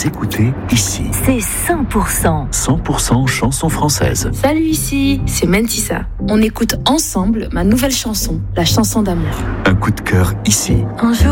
Vous écoutez ici. C'est 100%. 100% chansons françaises. Salut, ici, c'est Mentissa. On écoute ensemble ma nouvelle chanson, la chanson d'amour. Un coup de cœur ici. Un jour